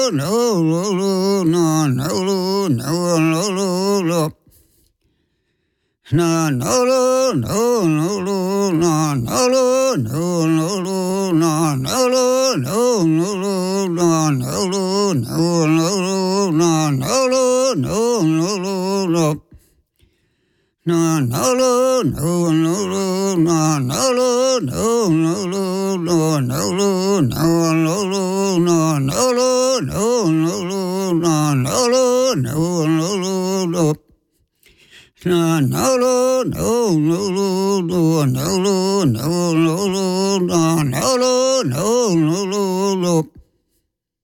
Na no no no no no na no no no no na no no no no na no no no no na no no no no no na no no no no na no no no no no na no no no no na no no no no na no no no no na no no no no no no no no no no na no no no no no